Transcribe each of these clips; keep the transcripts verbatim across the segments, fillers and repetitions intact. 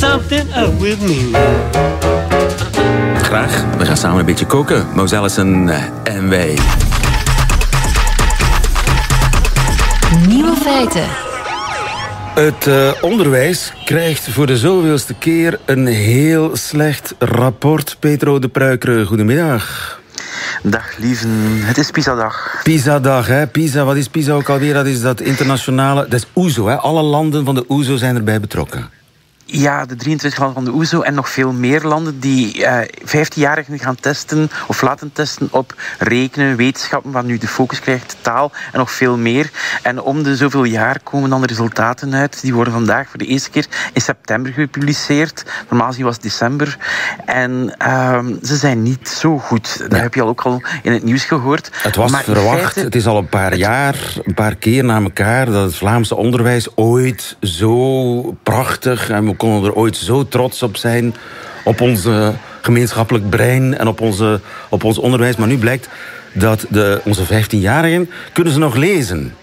something up with me. Graag. We gaan samen een beetje koken. Mose Allison en wij. Nieuwe feiten. Het uh, onderwijs krijgt voor de zoveelste keer een heel slecht rapport. Petro de Pruikere, goedemiddag. Dag lieven, het is PISA-dag. PISA-dag, hè? PISA, wat is PISA ook alweer? Dat is dat internationale... Dat is O E S O, hè? Alle landen van de O E S O zijn erbij betrokken. Ja, de drieëntwintig landen van de O E S O en nog veel meer landen die uh, vijftienjarigen gaan testen of laten testen op rekenen, wetenschappen, waar nu de focus krijgt, taal en nog veel meer. En om de zoveel jaar komen dan de resultaten uit. Die worden vandaag voor de eerste keer in september gepubliceerd. Normaal gezien was het december. En uh, ze zijn niet zo goed. Dat ja. heb je al ook al in het nieuws gehoord. Het was maar verwacht. Feite, het is al een paar jaar, een paar keer na elkaar dat het Vlaamse onderwijs ooit zo prachtig en we konden er ooit zo trots op zijn, op ons uh, gemeenschappelijk brein en op, onze, op ons onderwijs. Maar nu blijkt dat de, onze vijftienjarigen, kunnen ze nog lezen?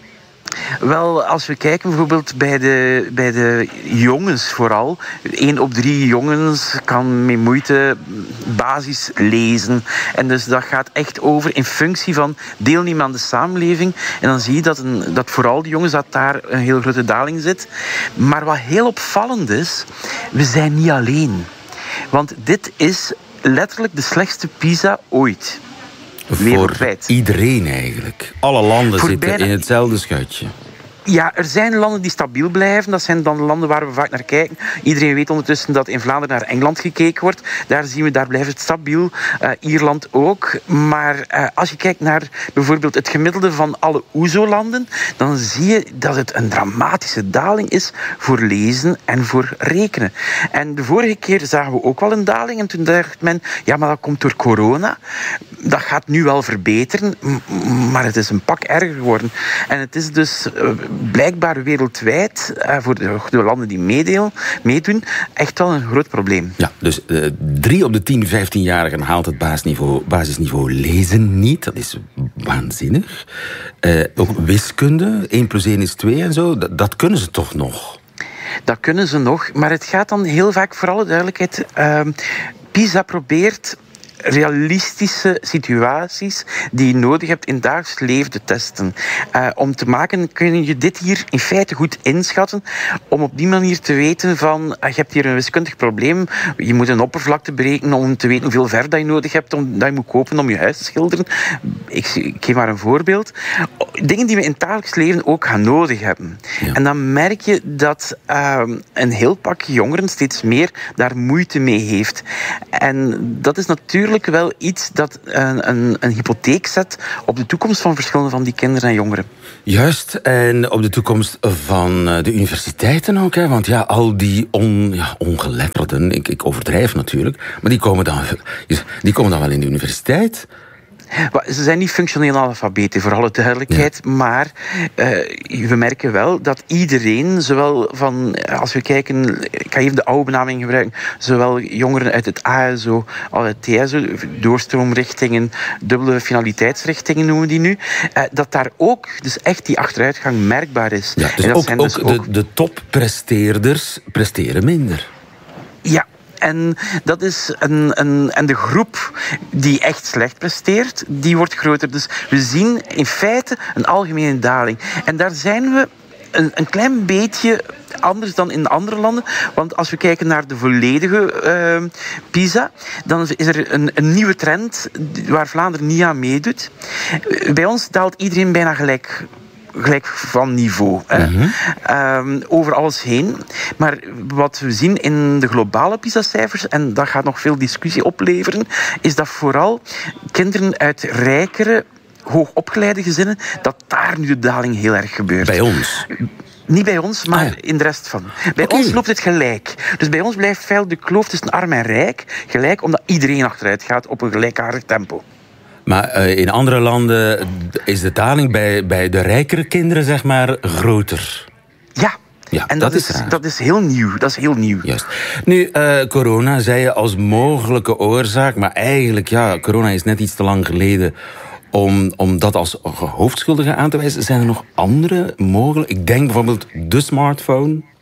Wel, als we kijken bijvoorbeeld bij de, bij de jongens vooral. één op drie jongens kan met moeite basis lezen. En dus dat gaat echt over in functie van deelnemen aan de samenleving. En dan zie je dat, een, dat vooral de jongens, dat daar een heel grote daling zit. Maar wat heel opvallend is, we zijn niet alleen. Want dit is letterlijk de slechtste PISA ooit. Voor iedereen eigenlijk. Alle landen Voor zitten bijna... in hetzelfde schuitje. Ja, er zijn landen die stabiel blijven. Dat zijn dan de landen waar we vaak naar kijken. Iedereen weet ondertussen dat in Vlaanderen naar Engeland gekeken wordt. Daar zien we, daar blijft het stabiel. Uh, Ierland ook. Maar uh, als je kijkt naar bijvoorbeeld het gemiddelde van alle O E S O-landen, dan zie je dat het een dramatische daling is voor lezen en voor rekenen. En de vorige keer zagen we ook wel een daling. En toen dacht men, ja, maar dat komt door corona. Dat gaat nu wel verbeteren, maar het is een pak erger geworden. En het is dus uh, blijkbaar wereldwijd, uh, voor de, de landen die meedeel, meedoen, echt wel een groot probleem. Ja, dus uh, drie op de tien vijftienjarigen haalt het basisniveau, basisniveau lezen niet. Dat is waanzinnig. Uh, ook wiskunde, één plus één is twee en zo, dat, dat kunnen ze toch nog? Dat kunnen ze nog, maar het gaat dan heel vaak, voor alle duidelijkheid, uh, PISA probeert realistische situaties die je nodig hebt in het dagelijks leven te testen. Uh, om te maken kun je dit hier in feite goed inschatten, om op die manier te weten van, uh, je hebt hier een wiskundig probleem, je moet een oppervlakte berekenen om te weten hoeveel verf dat je nodig hebt, om, dat je moet kopen om je huis te schilderen. Ik, ik geef maar een voorbeeld. Dingen die we in het dagelijks leven ook gaan nodig hebben. Ja. En dan merk je dat uh, een heel pak jongeren steeds meer daar moeite mee heeft. En dat is natuurlijk wel iets dat een, een, een hypotheek zet op de toekomst van verschillende van die kinderen en jongeren. Juist, en op de toekomst van de universiteiten ook, hè? Want ja, al die on, ja, ongeletterden, ik, ik overdrijf natuurlijk, maar die komen, dan, die komen dan wel in de universiteit. Ze zijn niet functioneel analfabeten, voor alle duidelijkheid. Ja. Maar uh, we merken wel dat iedereen, zowel van, als we kijken, ik ga even de oude benaming gebruiken, zowel jongeren uit het A S O, al het T S O, doorstroomrichtingen, dubbele finaliteitsrichtingen noemen we die nu, uh, dat daar ook dus echt die achteruitgang merkbaar is. Ja, dus en dat ook, zijn ook, dus ook de, de toppresteerders presteren minder. Ja. En dat is een, een, en de groep die echt slecht presteert, die wordt groter. Dus we zien in feite een algemene daling. En daar zijn we een, een klein beetje anders dan in andere landen. Want als we kijken naar de volledige uh, PISA, dan is er een, een nieuwe trend waar Vlaanderen niet aan meedoet. Bij ons daalt iedereen bijna gelijk gelijk van niveau. Mm-hmm. Um, over alles heen. Maar wat we zien in de globale PISA-cijfers, en dat gaat nog veel discussie opleveren, is dat vooral kinderen uit rijkere, hoogopgeleide gezinnen, dat daar nu de daling heel erg gebeurt. Bij ons? Niet bij ons, maar ah, ja. in de rest van. Bij okay. ons loopt het gelijk. Dus bij ons blijft veel de kloof tussen arm en rijk gelijk, omdat iedereen achteruit gaat op een gelijkaardig tempo. Maar uh, in andere landen is de daling bij, bij de rijkere kinderen, zeg maar, groter. Ja. Ja, en dat, dat, is, dat is heel nieuw. Dat is heel nieuw. Juist. Nu, uh, corona zei je als mogelijke oorzaak, maar eigenlijk, ja, corona is net iets te lang geleden om, om dat als hoofdschuldige aan te wijzen. Zijn er nog andere mogelijk? Ik denk bijvoorbeeld de smartphone.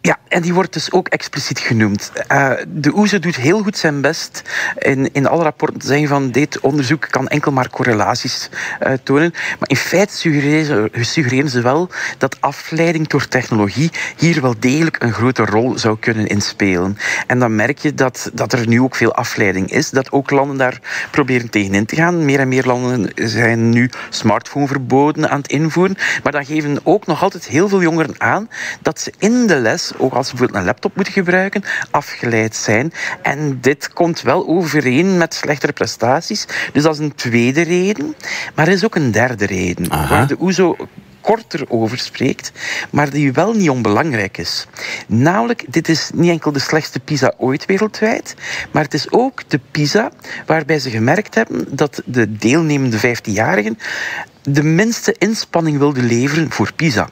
Ja, en die wordt dus ook expliciet genoemd. Uh, de O E S O doet heel goed zijn best in, in alle rapporten te zeggen van dit onderzoek kan enkel maar correlaties uh, tonen. Maar in feite suggereren, suggereren ze wel dat afleiding door technologie hier wel degelijk een grote rol zou kunnen inspelen. En dan merk je dat, dat er nu ook veel afleiding is, dat ook landen daar proberen tegenin te gaan. Meer en meer landen zijn nu smartphoneverboden aan het invoeren. Maar dan geven ook nog altijd heel veel jongeren aan dat ze in de les, ook als ze bijvoorbeeld een laptop moeten gebruiken, afgeleid zijn. En dit komt wel overeen met slechtere prestaties. Dus dat is een tweede reden. Maar er is ook een derde reden. Aha. Waar de O E S O korter over spreekt, maar die wel niet onbelangrijk is. Namelijk, dit is niet enkel de slechtste PISA ooit wereldwijd, maar het is ook de PISA waarbij ze gemerkt hebben dat de deelnemende vijftienjarigen de minste inspanning wilden leveren voor PISA.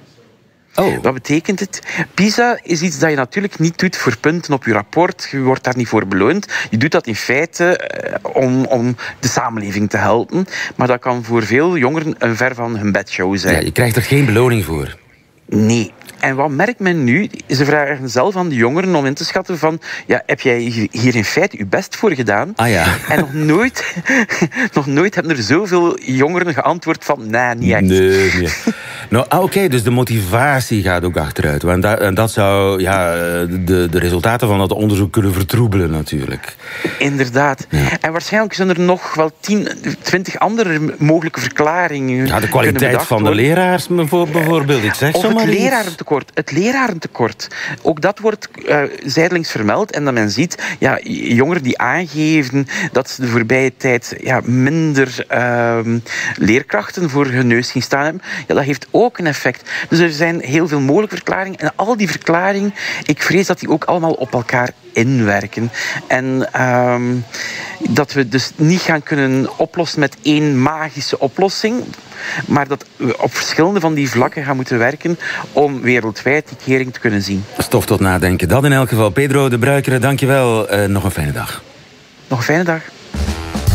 Oh. Wat betekent het? PISA is iets dat je natuurlijk niet doet voor punten op je rapport. Je wordt daar niet voor beloond. Je doet dat in feite uh, om, om de samenleving te helpen. Maar dat kan voor veel jongeren een ver van hun bedshow zijn. Ja, je krijgt er geen beloning voor. Nee. En wat merkt men nu? Ze vragen zelf aan de jongeren om in te schatten van, ja, heb jij hier in feite je best voor gedaan? Ah ja. En nog nooit, nog nooit hebben er zoveel jongeren geantwoord van, nee, niet echt. Nee, nee. Nou, ah, oké, okay, dus de motivatie gaat ook achteruit. Want dat, en dat zou ja, de, de resultaten van dat onderzoek kunnen vertroebelen natuurlijk. Inderdaad. Ja. En waarschijnlijk zijn er nog wel tien, twintig andere mogelijke verklaringen. Ja, de kwaliteit van de leraars bijvoorbeeld. Ik zeg of zo maar het lerarentekort. Het lerarentekort. Ook dat wordt uh, zijdelings vermeld. En dat men ziet, ja, jongeren die aangeven dat ze de voorbije tijd ja, minder uh, leerkrachten voor hun neus zien staan hebben, ja, dat heeft ook een effect. Dus er zijn heel veel mogelijke verklaringen. En al die verklaringen, ik vrees dat die ook allemaal op elkaar inwerken. En uh, dat we dus niet gaan kunnen oplossen met één magische oplossing, maar dat we op verschillende van die vlakken gaan moeten werken om wereldwijd die kering te kunnen zien. Stof tot nadenken. Dat in elk geval. Pedro de Bruikere, dankjewel. Uh, nog een fijne dag. Nog een fijne dag.